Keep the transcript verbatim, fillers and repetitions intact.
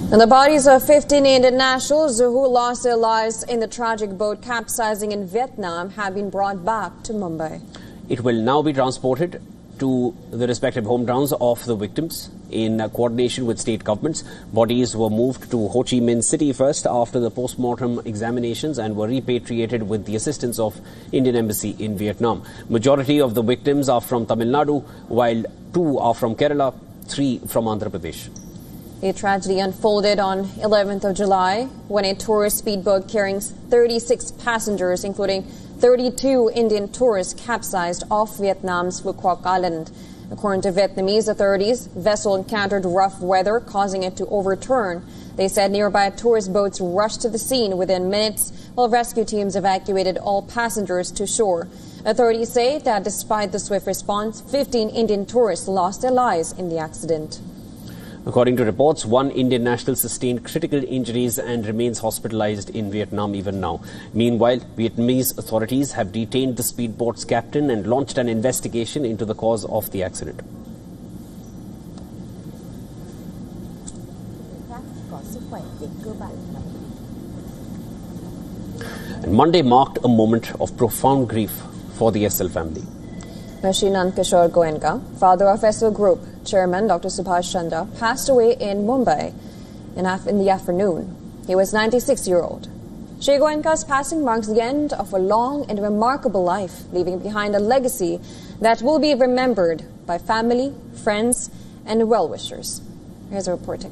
And the bodies of fifteen Indian nationals who lost their lives in the tragic boat capsizing in Vietnam have been brought back to Mumbai. It will now be transported to the respective hometowns of the victims in coordination with state governments. Bodies were moved to Ho Chi Minh City first after the post-mortem examinations and were repatriated with the assistance of Indian Embassy in Vietnam. Majority of the victims are from Tamil Nadu, while two are from Kerala, three from Andhra Pradesh. The tragedy unfolded on eleventh of July when a tourist speedboat carrying thirty-six passengers, including thirty-two Indian tourists, capsized off Vietnam's Phu Quoc Island. According to Vietnamese authorities, the vessel encountered rough weather, causing it to overturn. They said nearby tourist boats rushed to the scene within minutes, while rescue teams evacuated all passengers to shore. Authorities say that despite the swift response, fifteen Indian tourists lost their lives in the accident. According to reports, one Indian national sustained critical injuries and remains hospitalized in Vietnam even now. Meanwhile, Vietnamese authorities have detained the speedboat's captain and launched an investigation into the cause of the accident. And Monday marked a moment of profound grief for the S L family. Shri Nand Kishore Goenka, father of S L Group, Chairman Doctor Subhash Chandra, passed away in Mumbai in, in the afternoon. He was ninety-six-year-old. Shri Goenka's passing marks the end of a long and remarkable life, leaving behind a legacy that will be remembered by family, friends, and well-wishers. Here's a reporting.